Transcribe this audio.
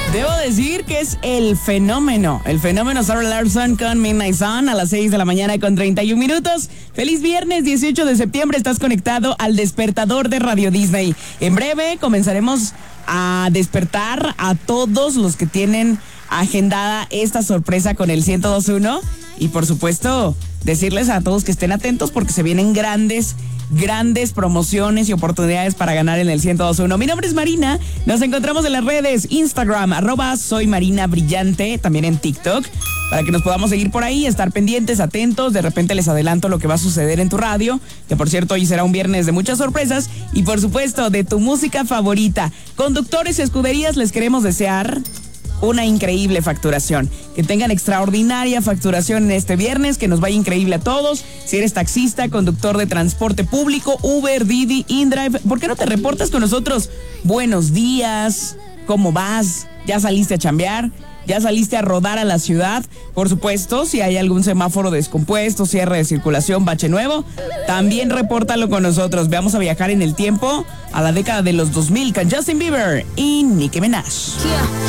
Debo decir que es el fenómeno Sarah Larsson con Midnight Sun a las 6 de la mañana con 31 minutos. Feliz viernes 18 de septiembre, estás conectado al despertador de Radio Disney. En breve comenzaremos a despertar a todos los que tienen agendada esta sorpresa con el 102.1 y por supuesto decirles a todos que estén atentos porque se vienen grandes promociones y oportunidades para ganar en el 102.1. Mi nombre es Marina, nos encontramos en las redes, Instagram, @soymarinabrillante, también en TikTok, para que nos podamos seguir por ahí, estar pendientes, atentos. De repente les adelanto lo que va a suceder en tu radio, que por cierto hoy será un viernes de muchas sorpresas y por supuesto de tu música favorita. Conductores y escuderías, les queremos desear una increíble facturación. Que tengan extraordinaria facturación en este viernes, que nos vaya increíble a todos. Si eres taxista, conductor de transporte público, Uber, Didi, InDrive, ¿por qué no te reportas con nosotros? Buenos días, ¿cómo vas? ¿Ya saliste a chambear? ¿Ya saliste a rodar a la ciudad? Por supuesto, si hay algún semáforo descompuesto, cierre de circulación, bache nuevo, también repórtalo con nosotros. Vamos a viajar en el tiempo a la década de los 2000 con Justin Bieber y Nicki Minaj. Yeah.